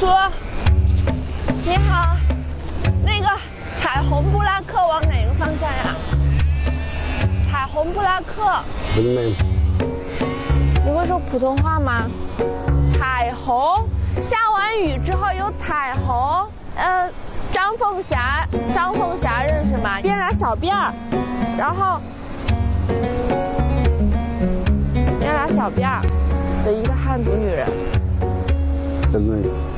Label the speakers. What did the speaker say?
Speaker 1: 叔，你好，那个彩虹布拉克往哪个方向呀？彩虹布拉克。你会说普通话吗？彩虹，下完雨之后有彩虹。张凤霞认识吗？编俩小辫儿，然后编俩小辫儿的一个汉族女人。真的。